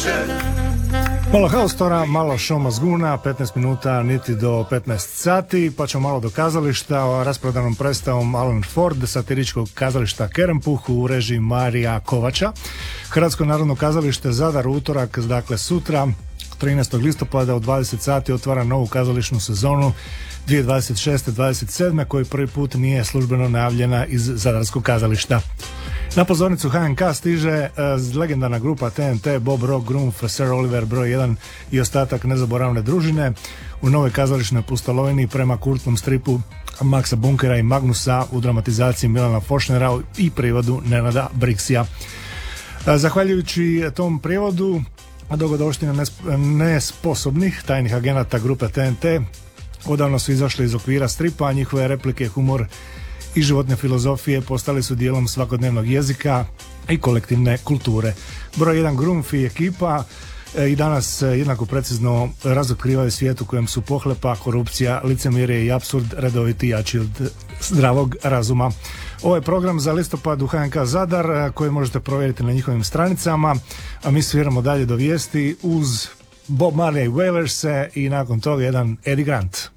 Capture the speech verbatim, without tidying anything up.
Malo haustora, malo šomazguna, petnaest minuta niti do petnaest sati, pa ćemo malo do kazališta, rasprodanom predstavom Alan Ford, satiričkog kazališta Kerempuh u režiji Marija Kovača. Hrvatsko narodno kazalište Zadar, utorak, dakle sutra, trinaestog listopada u dvadeset sati otvara novu kazališnu sezonu dvije tisuće dvadeset šeste dvadeset sedme koji prvi put nije službeno najavljena iz Zadarskog kazališta. Na pozornicu H N K stiže uh, legendarna grupa T N T, Bob Rock, Grunf, Sir Oliver broj jedan i ostatak nezaboravne družine u novoj kazališnoj pustolovini prema kultnom stripu Maxa Bunkera i Magnusa u dramatizaciji Milana Fošnera i prijevodu Nenada Brixija. Uh, zahvaljujući tom prijevodu dogodovština nesposobnih tajnih agenata grupe T N T odavno su izašli iz okvira stripa, a njihove replike, humor i životne filozofije postali su dijelom svakodnevnog jezika i kolektivne kulture. Broj jedan Grunf i ekipa e, i danas e, jednako precizno razotkrivaju svijet u kojem su pohlepa, korupcija, licemjerje i apsurd redoviti jači od zdravog razuma. Ovo je program za listopad u H N K Zadar e, koji možete provjeriti na njihovim stranicama, a mi sviramo dalje do vijesti uz Bob Marley i Wailers i nakon toga jedan Eddie Grant.